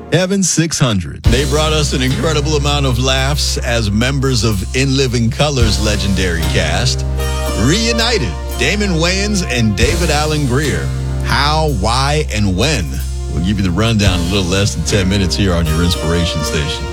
Heaven 600. They brought us an incredible amount of laughs as members of In Living Color's legendary cast reunited. Damon Wayans and David Alan Grier. How, why, and when? We'll give you the rundown in a little less than 10 minutes here on your inspiration station.